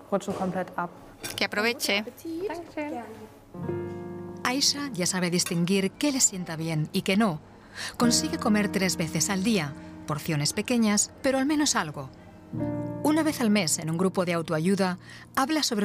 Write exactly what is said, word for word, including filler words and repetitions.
rutschen komplett ab. Que aproveche. Aisha ya sabe distinguir qué le sienta bien y qué no. Consigue comer tres veces al día, porciones pequeñas, pero al menos algo. Una vez al mes, en un grupo de autoayuda, habla sobre